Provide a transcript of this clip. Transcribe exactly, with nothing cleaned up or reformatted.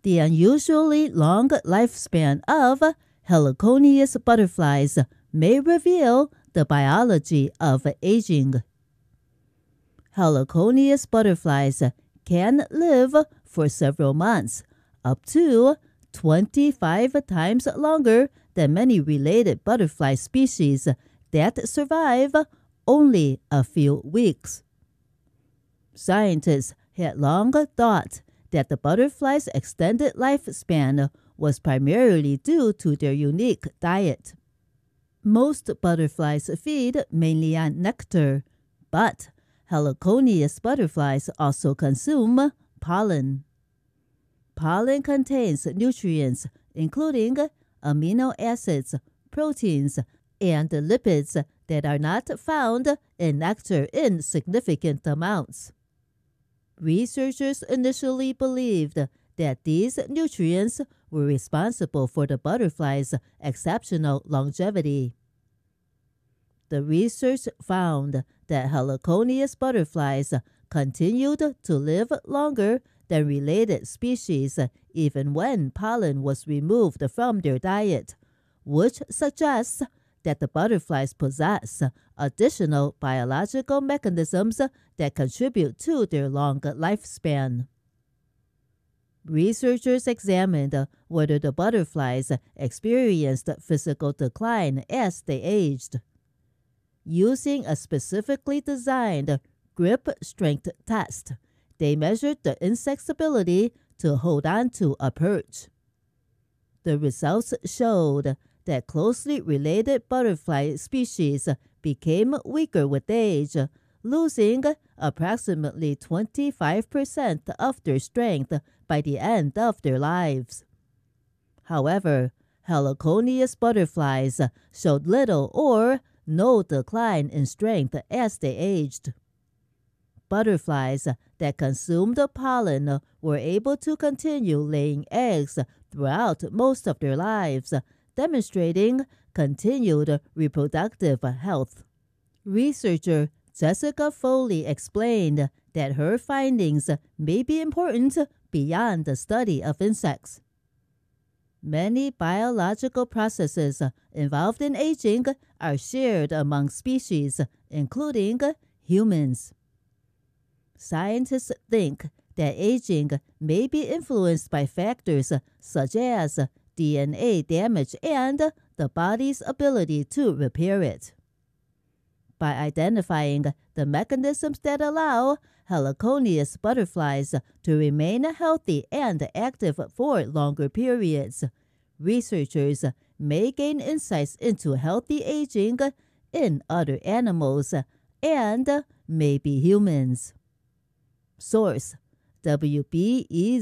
The unusually long lifespan of Heliconius butterflies may reveal the biology of aging. Heliconius butterflies can live for several months, up to twenty-five times longer than many related butterfly species that survive only a few weeks. Scientists had long thought that the butterfly's extended lifespan was primarily due to their unique diet. Most butterflies feed mainly on nectar, but Heliconius butterflies also consume pollen. Pollen contains nutrients including amino acids, proteins, and lipids that are not found in nectar in significant amounts. Researchers initially believed that these nutrients were responsible for the butterfly's exceptional longevity. The research found that Heliconius butterflies continued to live longer than related species even when pollen was removed from their diet, which suggests that the butterflies possess additional biological mechanisms that contribute to their long lifespan. Researchers examined whether the butterflies experienced physical decline as they aged. Using a specifically designed grip strength test, they measured the insect's ability to hold on to a perch. The results showed that closely related butterfly species became weaker with age, losing approximately twenty-five percent of their strength by the end of their lives. However, Heliconius butterflies showed little or no decline in strength as they aged. Butterflies that consumed pollen were able to continue laying eggs throughout most of their lives, demonstrating continued reproductive health. Researcher Jessica Foley explained that her findings may be important beyond the study of insects. Many biological processes involved in aging are shared among species, including humans. Scientists think that aging may be influenced by factors such as D N A damage and the body's ability to repair it. By identifying the mechanisms that allow Heliconius butterflies to remain healthy and active for longer periods, researchers may gain insights into healthy aging in other animals and maybe humans. Source: W B E